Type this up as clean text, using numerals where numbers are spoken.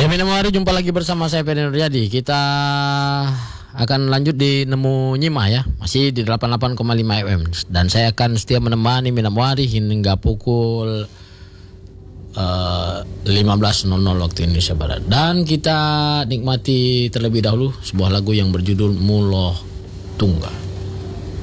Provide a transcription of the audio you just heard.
Minam Hari, jumpa lagi bersama saya Ferry Nurjadi. Kita akan lanjut di Nemu Nyimah ya, masih di 88,5 FM. Dan saya akan setia menemani Minam Hari hingga pukul 15.00 waktu Indonesia Barat. Dan kita nikmati terlebih dahulu sebuah lagu yang berjudul Mulo Tunggal.